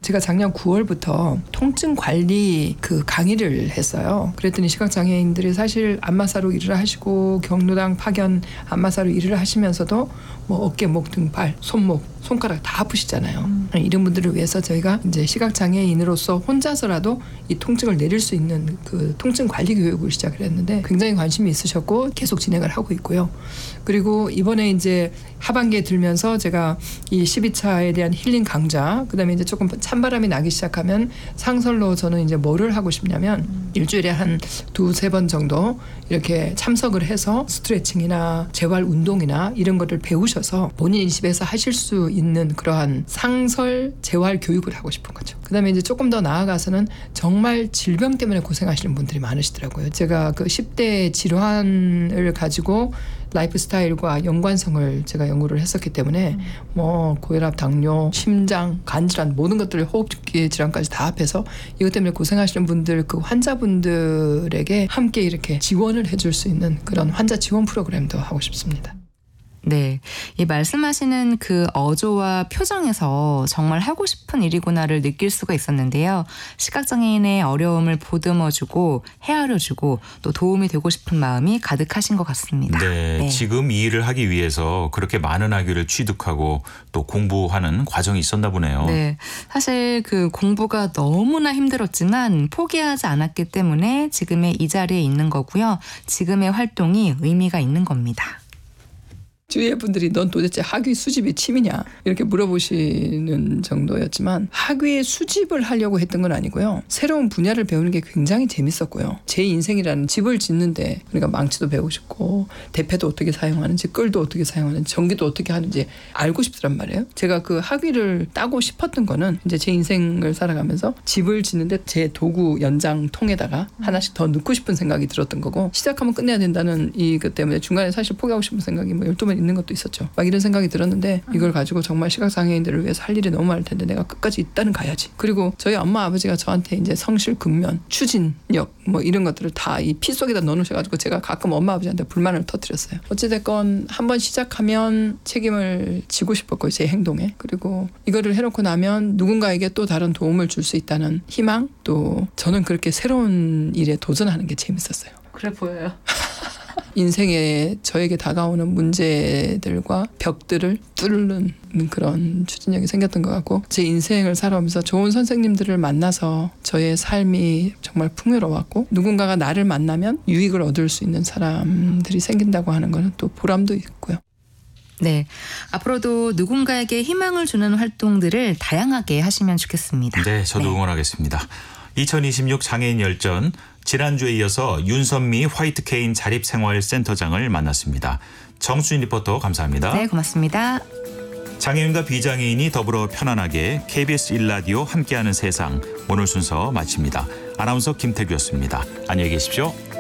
제가 작년 9월부터 통증 관리 그 강의를 했어요. 그랬더니 시각장애인들이 사실 안마사로 일을 하시고 경로당 파견 안마사로 일을 하시면서도 뭐 어깨, 목, 등, 발, 손목, 손가락 다 아프시잖아요. 이런 분들을 위해서 저희가 이제 시각장애인으로서 혼자서라도 이 통증을 내릴 수 있는 그 통증 관리 교육을 시작을 했는데 굉장히 관심이 있으셨고 계속 진행을 하고 있고요. 그리고 이번에 이제 하반기에 들면서 제가 이 12차에 대한 힐링 강좌, 그다음에 이제 조금 찬바람이 나기 시작하면 상설로 저는 이제 뭐를 하고 싶냐면 일주일에 한 2-3번 정도 이렇게 참석을 해서 스트레칭이나 재활 운동이나 이런 거를 배우셔서 본인이 집에서 하실 수 있는 그러한 상설 재활 교육을 하고 싶은 거죠. 그다음에 이제 조금 더 나아가서는 정말 질병 때문에 고생하시는 분들이 많으시더라고요. 제가 그 10대 질환을 가지고 라이프 스타일과 연관성을 제가 연구를 했었기 때문에 뭐 고혈압, 당뇨, 심장, 간 질환 모든 것들을 호흡기 질환까지 다 합해서 이것 때문에 고생하시는 분들 그 환자분들에게 함께 이렇게 지원을 해줄 수 있는 그런 환자 지원 프로그램도 하고 싶습니다. 네, 이 말씀하시는 그 어조와 표정에서 정말 하고 싶은 일이구나를 느낄 수가 있었는데요. 시각장애인의 어려움을 보듬어주고 헤아려주고 또 도움이 되고 싶은 마음이 가득하신 것 같습니다. 네, 지금 이 일을 하기 위해서 그렇게 많은 학위를 취득하고 또 공부하는 과정이 있었나 보네요. 네, 사실 그 공부가 너무나 힘들었지만 포기하지 않았기 때문에 지금의 이 자리에 있는 거고요. 지금의 활동이 의미가 있는 겁니다. 주위의 분들이 넌 도대체 학위 수집이 취미냐 이렇게 물어보시는 정도였지만 학위 수집을 하려고 했던 건 아니고요. 새로운 분야를 배우는 게 굉장히 재밌었고요. 제 인생이라는 집을 짓는데 그러니까 망치도 배우고 싶고 대패도 어떻게 사용하는지 끌도 어떻게 사용하는지 전기도 어떻게 하는지 알고 싶더란 말이에요. 제가 그 학위를 따고 싶었던 거는 이제 제 인생을 살아가면서 집을 짓는데 제 도구 연장통에다가 하나씩 더 넣고 싶은 생각이 들었던 거고 시작하면 끝내야 된다는 이것 때문에 중간에 사실 포기하고 싶은 생각이 뭐 12번 있는 것도 있었죠. 막 이런 생각이 들었는데 이걸 가지고 정말 시각장애인들을 위해서 할 일이 너무 많을 텐데 내가 끝까지 일단은 가야지. 그리고 저희 엄마 아버지가 저한테 이제 성실 근면, 추진력 뭐 이런 것들을 다 이 피 속에다 넣어놓으셔가지고 제가 가끔 엄마 아버지한테 불만을 터뜨렸어요. 어찌됐건 한번 시작하면 책임을 지고 싶었고요. 제 행동에. 그리고 이거를 해놓고 나면 누군가에게 또 다른 도움을 줄 수 있다는 희망, 또 저는 그렇게 새로운 일에 도전하는 게 재밌었어요. 그래 보여요. 인생에 저에게 다가오는 문제들과 벽들을 뚫는 그런 추진력이 생겼던 것 같고 제 인생을 살아오면서 좋은 선생님들을 만나서 저의 삶이 정말 풍요로웠고 누군가가 나를 만나면 유익을 얻을 수 있는 사람들이 생긴다고 하는 것은 또 보람도 있고요. 네, 앞으로도 누군가에게 희망을 주는 활동들을 다양하게 하시면 좋겠습니다. 네, 저도 응원하겠습니다. 2026 장애인 열전 지난주에 이어서 윤선미 화이트케인 자립생활센터장을 만났습니다. 정수진 리포터 감사합니다. 네, 고맙습니다. 장애인과 비장애인이 더불어 편안하게 KBS 1라디오 함께하는 세상 오늘 순서 마칩니다. 아나운서 김태규였습니다. 안녕히 계십시오.